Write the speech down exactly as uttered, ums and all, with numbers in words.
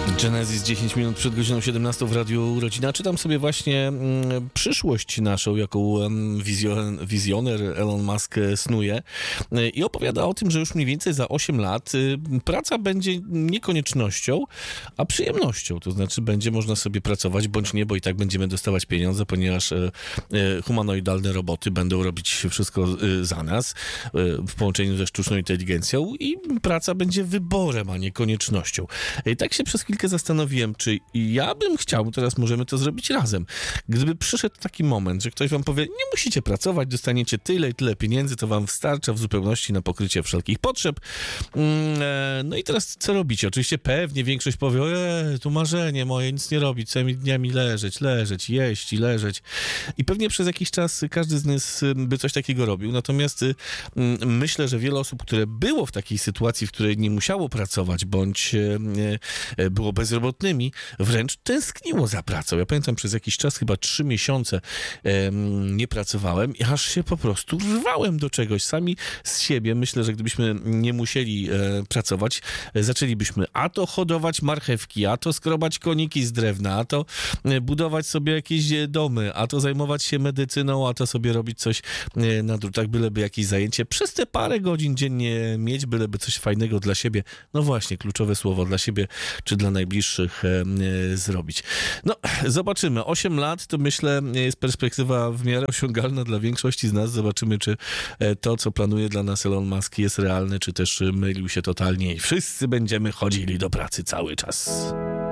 Genesis dziesięć minut przed godziną siedemnastą w Radiu Rodzina. Czytam sobie właśnie mm, przyszłość naszą, jaką mm, wizjon, wizjoner Elon Musk snuje y, i opowiada o tym, że już mniej więcej za osiem lat y, praca będzie nie koniecznością, a przyjemnością. To znaczy będzie można sobie pracować, bądź nie, bo i tak będziemy dostawać pieniądze, ponieważ y, y, humanoidalne roboty będą robić wszystko y, za nas y, w połączeniu ze sztuczną inteligencją i praca będzie wyborem, a nie koniecznością. I tak się przez chwilkę zastanowiłem, czy ja bym chciał, teraz możemy to zrobić razem, gdyby przyszedł taki moment, że ktoś wam powie, nie musicie pracować, dostaniecie tyle i tyle pieniędzy, to wam wystarcza w zupełności na pokrycie wszelkich potrzeb. No i teraz co robicie? Oczywiście pewnie większość powie, e, to marzenie moje, nic nie robić, całymi dniami leżeć, leżeć, jeść i leżeć. I pewnie przez jakiś czas każdy z nas by coś takiego robił, natomiast myślę, że wiele osób, które było w takiej sytuacji, w której nie musiało pracować, bądź było bezrobotnymi, wręcz tęskniło za pracą. Ja pamiętam, przez jakiś czas, chyba trzy miesiące em, nie pracowałem i aż się po prostu rwałem do czegoś. Sami z siebie, myślę, że gdybyśmy nie musieli e, pracować, e, zaczęlibyśmy a to hodować marchewki, a to skrobać koniki z drewna, a to e, budować sobie jakieś e, domy, a to zajmować się medycyną, a to sobie robić coś e, na drutach, byleby jakieś zajęcie. Przez te parę godzin dziennie mieć, byleby coś fajnego dla siebie, no właśnie, kluczowe słowo, dla siebie czy dla najbliższych e, e, zrobić. No, zobaczymy. osiem lat to myślę jest perspektywa w miarę osiągalna dla większości z nas. Zobaczymy, czy e, to, co planuje dla nas Elon Musk, jest realne, czy też mylił się totalnie i wszyscy będziemy chodzili do pracy cały czas.